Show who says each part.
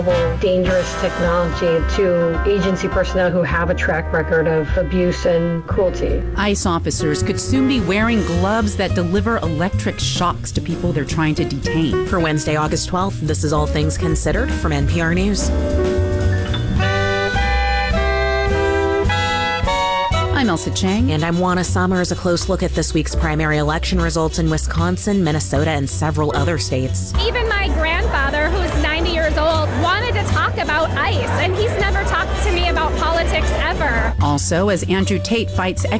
Speaker 1: dangerous technology to agency personnel who have a track record of abuse and cruelty.
Speaker 2: ICE officers could soon be wearing gloves that deliver electric shocks to people they're trying to detain.
Speaker 3: For Wednesday, August 12th, this is All Things Considered from NPR News.
Speaker 2: I'm Elsa Chang.
Speaker 3: And I'm Juana Summers. A close look at this week's primary election results in Wisconsin, Minnesota, and several other states.
Speaker 4: Even my grandfather, who's 90 years old, wanted to talk about ICE, and he's never talked to me about politics ever.
Speaker 2: Also, as Andrew Tate fights